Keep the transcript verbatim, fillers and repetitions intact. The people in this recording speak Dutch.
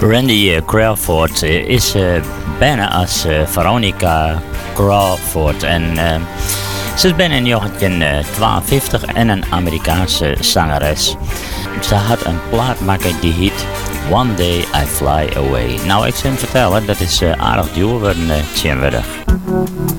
Randy Crawford is uh, bijna als uh, Veronica Crawford en uh, ze is bijna in negentien tweeënvijftig en een Amerikaanse zangeres. Ze had een plaat maken die heet One Day I Fly Away. Nou, ik zou hem vertellen, dat is uh, aardig duur worden, uh, tjenwürdig.